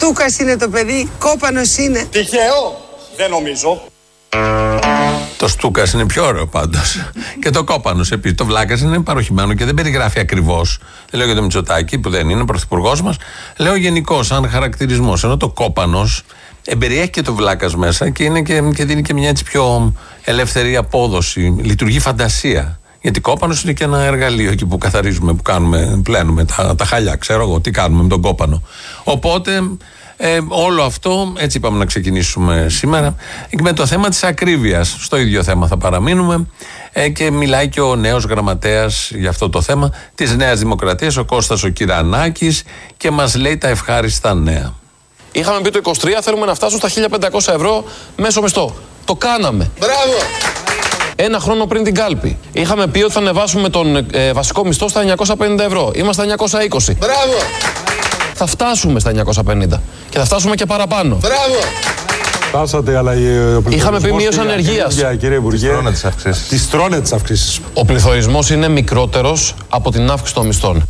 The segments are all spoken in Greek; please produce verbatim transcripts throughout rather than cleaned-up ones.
Στούκας είναι το παιδί, κόπανος είναι. Τυχαίο, δεν νομίζω. Το Στούκας είναι πιο ωραίο πάντως. Και το Κόπανος επίσης. Το Βλάκας είναι παροχημένο και δεν περιγράφει ακριβώς. Δεν λέω για το Μητσοτάκη που δεν είναι πρωθυπουργός μας. Λέω γενικώς, σαν χαρακτηρισμός. Ενώ το Κόπανος εμπεριέχει και το Βλάκας μέσα και, είναι και, και δίνει και μια έτσι πιο ελεύθερη απόδοση. Λειτουργεί φαντασία. Γιατί Κόπανος είναι και ένα εργαλείο εκεί που καθαρίζουμε, που κάνουμε, πλένουμε τα, τα χαλιά. Ξέρω εγώ τι κάνουμε με τον Κόπανο. Οπότε. Ε, όλο αυτό, έτσι είπαμε να ξεκινήσουμε σήμερα, και με το θέμα της ακρίβειας. Στο ίδιο θέμα θα παραμείνουμε ε, και μιλάει και ο νέος γραμματέας για αυτό το θέμα της Νέας Δημοκρατίας, ο Κώστας ο Κυρανάκης, και μας λέει τα ευχάριστα νέα. Είχαμε πει το είκοσι τρία, θέλουμε να φτάσουν στα χίλια πεντακόσια ευρώ μέσο μισθό. Το κάναμε. Μπράβο! Ένα χρόνο πριν την κάλπη. Είχαμε πει ότι θα ανεβάσουμε τον ε, βασικό μισθό στα εννιακόσια πενήντα ευρώ. Είμαστε στα εννιακόσια είκοσι. Μπράβο! Θα φτάσουμε στα εννιακόσια πενήντα και θα φτάσουμε και παραπάνω. Μπράβο! Φτάσατε, αλλά ο είχαμε πει μείωση ανεργίας. Κύριε Υπουργέ, τις τρώνε τις αυξήσεις. Ο πληθωρισμός είναι μικρότερος από την αύξηση των μισθών.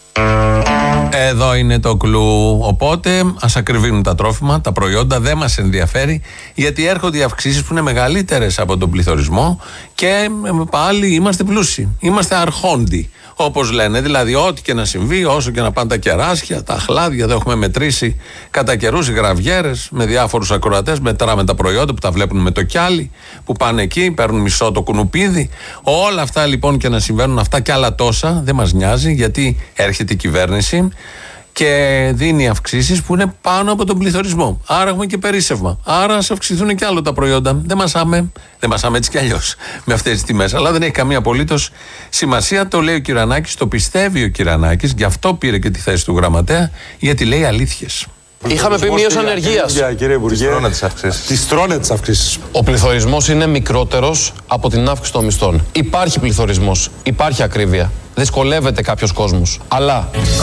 Εδώ είναι το κλου. Οπότε ας ακριβίνουν τα τρόφιμα, τα προϊόντα, δεν μας ενδιαφέρει, γιατί έρχονται οι αυξήσεις που είναι μεγαλύτερες από τον πληθωρισμό και πάλι είμαστε πλούσιοι. Είμαστε αρχόντοι, όπως λένε. Δηλαδή, ό,τι και να συμβεί, όσο και να πάνε τα κεράσια, τα αχλάδια, δεν έχουμε μετρήσει κατά καιρούς οι γραβιέρες με διάφορους ακροατές. Μετράμε τα προϊόντα που τα βλέπουν με το κιάλι, που πάνε εκεί, παίρνουν μισό το κουνουπίδι. Όλα αυτά λοιπόν και να συμβαίνουν, αυτά και άλλα τόσα, δεν μας νοιάζει, γιατί έρχεται η κυβέρνηση και δίνει αυξήσεις που είναι πάνω από τον πληθωρισμό. Άρα έχουμε και περίσσευμα. Άρα ας αυξηθούν και άλλο τα προϊόντα. Δεν μασάμε, δεν μασάμε έτσι κι αλλιώς με αυτές τις τιμές. Αλλά δεν έχει καμία απολύτως σημασία. Το λέει ο Κυρανάκης, το πιστεύει ο Κυρανάκης, γι' αυτό πήρε και τη θέση του γραμματέα, γιατί λέει αλήθειες. Είχαμε πει μείωση ανεργίας. Κύριε Υπουργέ, τις τρώνε τις αυξήσεις. Ο πληθωρισμός είναι μικρότερος από την αύξηση των μισθών. Υπάρχει πληθωρισμός, υπάρχει ακρίβεια. Δυσκολεύεται κάποιος κόσμος. Αλλά